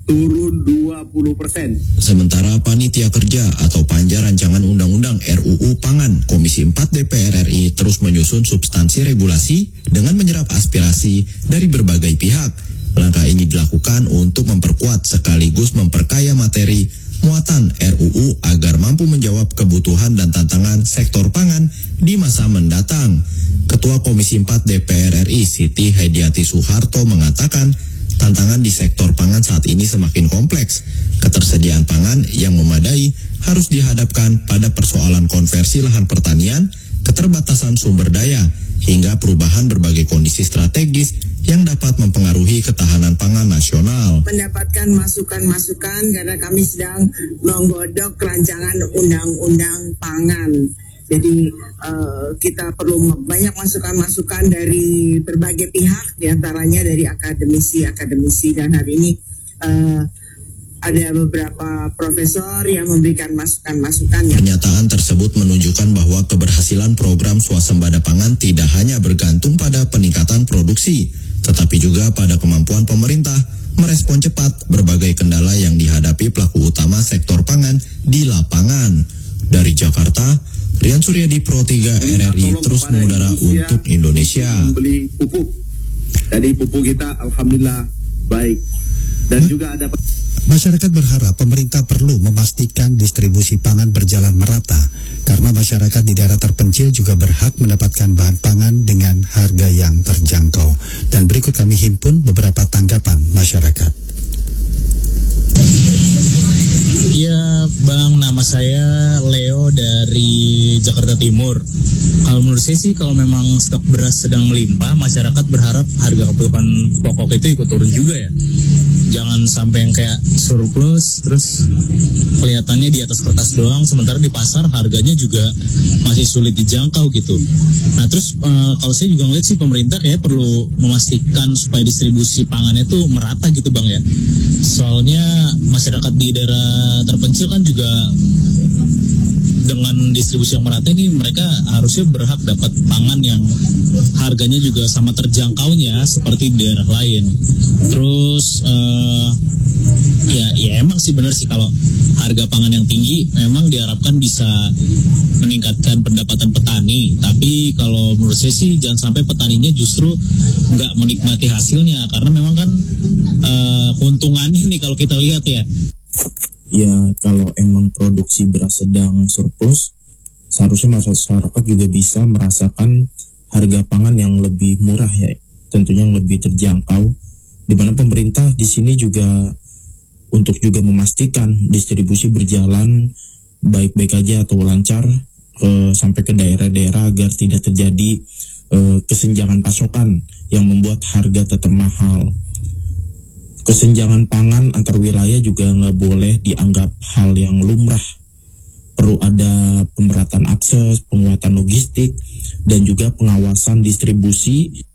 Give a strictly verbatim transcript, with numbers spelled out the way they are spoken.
turun dua puluh persen. Sementara Panitia Kerja atau Panja Rancangan Undang-Undang R U U Pangan Komisi empat D P R R I terus menyusun substansi regulasi dengan menyerap aspirasi dari berbagai pihak. Langkah ini dilakukan untuk memperkuat sekaligus memperkaya materi muatan R U U agar mampu menjawab kebutuhan dan tantangan sektor pangan di masa mendatang. Ketua Komisi empat D P R R I Siti Hediati Soeharto mengatakan tantangan di sektor pangan saat ini semakin kompleks. Ketersediaan pangan yang memadai harus dihadapkan pada persoalan konversi lahan pertanian, keterbatasan sumber daya, hingga perubahan berbagai kondisi strategis yang dapat mempengaruhi ketahanan pangan nasional. Mendapatkan masukan-masukan karena kami sedang menggodok rancangan undang-undang pangan. Jadi uh, kita perlu banyak masukan-masukan dari berbagai pihak, diantaranya dari akademisi-akademisi, dan hari ini uh, ada beberapa profesor yang memberikan masukan-masukan. Pernyataan tersebut menunjukkan bahwa keberhasilan program swasembada pangan tidak hanya bergantung pada peningkatan produksi, tetapi juga pada kemampuan pemerintah merespon cepat berbagai kendala yang dihadapi pelaku utama sektor pangan di lapangan. Dari Jakarta, Rian Suryadi, Pro tiga R R I terus mengudara untuk Indonesia. Membeli pupuk. Jadi pupuk kita alhamdulillah baik. Dan hmm? juga ada masyarakat berharap pemerintah perlu memastikan distribusi pangan berjalan merata karena masyarakat di daerah terpencil juga berhak mendapatkan bahan pangan dengan harga yang terjangkau. Dan berikut kami himpun beberapa tanggapan masyarakat. Ya Bang, nama saya Leo dari Jakarta Timur. Kalau menurut saya sih kalau memang stok beras sedang melimpah, masyarakat berharap harga kebutuhan pokok itu ikut turun juga ya. Jangan sampai yang kayak surplus terus kelihatannya di atas kertas doang, sementara di pasar harganya juga masih sulit dijangkau gitu. Nah terus uh, kalau saya juga ngeliat sih pemerintah kayak perlu memastikan supaya distribusi pangannya tuh merata gitu Bang ya. Soalnya masyarakat di daerah terpencil kan juga dengan distribusi yang merata ini mereka harusnya berhak dapat pangan yang harganya juga sama terjangkaunya seperti di daerah lain. Terus uh, ya ya emang sih benar sih kalau harga pangan yang tinggi memang diharapkan bisa meningkatkan pendapatan petani. Tapi kalau menurut saya sih jangan sampai petaninya justru nggak menikmati hasilnya, karena memang kan uh, keuntungannya nih kalau kita lihat ya. Ya kalau emang produksi beras sedang surplus, seharusnya masyarakat juga bisa merasakan harga pangan yang lebih murah ya, tentunya yang lebih terjangkau. Di mana pemerintah di sini juga untuk juga memastikan distribusi berjalan baik-baik aja atau lancar eh, sampai ke daerah-daerah agar tidak terjadi eh, kesenjangan pasokan yang membuat harga tetap mahal. Kesenjangan pangan antar wilayah juga nggak boleh dianggap hal yang lumrah. Perlu ada pemerataan akses, penguatan logistik, dan juga pengawasan distribusi